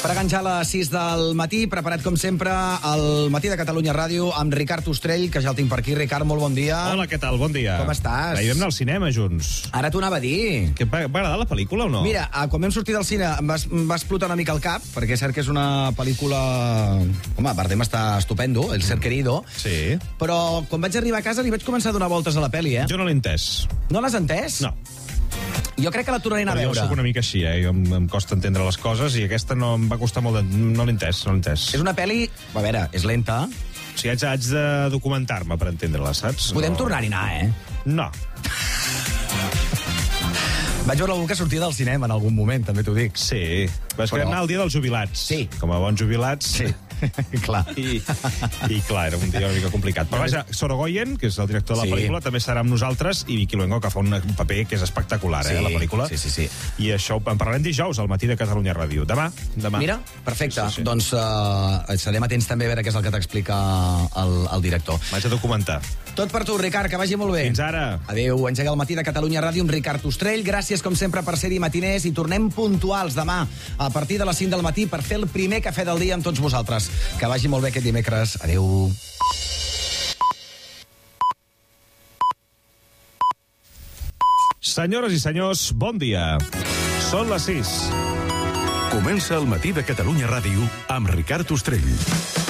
Pregant ja a les 6 del matí, preparat com sempre al Matí de Catalunya Ràdio amb Ricard Ostrell, que ja el tinc per aquí. Ricard, molt bon dia. Hola, què tal? Bon dia. Com estàs? Ahir vam anar al cinema junts. Ara t'ho anava a dir. Que va agradar la pel·lícula o no? Mira, quan vam sortir del cine em va explotar una mica el cap, perquè és cert que és una pel·lícula... Home, Bardem està estupendo, el ser querido. Sí. Però quan vaig arribar a casa li vaig començar a donar voltes a la pel·li, Jo no l'he entès. No l'has entès? No. Jo crec que la tornaré a anar a Però veure. jo soc una mica així, em costa entendre les coses i aquesta no em va costar molt no l'he entès, És una pel·li, a veure, és lenta. O sigui, haig de documentar-me per entendre-la, saps? Podem tornar-hi a anar, No. Vaig veure algú que sortia del cinema en algun moment, també t'ho dic. Sí. Però és que vam anar el dia dels jubilats. Sí. Com a bons jubilats. Sí. Clar. I clar, era un dia una mica complicat. Però vaja, Sorogoyen, que és el director de la pel·lícula, també serà amb nosaltres, i Vicky Luengo, que fa un paper que és espectacular, la pel·lícula. Sí. I això en parlarem dijous, al Matí de Catalunya Ràdio. Demà. Mira, perfecte. Sí. Doncs serem atents també a veure què és el que t'explica el director. Vaig a documentar. Tot per tu, Ricard, que vagi molt bé. Fins ara. Adéu, engega el Matí de Catalunya Ràdio amb Ricard Ostrell. Gràcies, com sempre, per ser-hi matiners i tornem puntuals demà a partir de les 5 del matí per fer el primer cafè del dia amb tots vosaltres. Que vagi molt bé aquest dimecres. Adéu. Senyores i senyors, bon dia. Són les 6. Comença el Matí de Catalunya Ràdio amb Ricard Ostrell.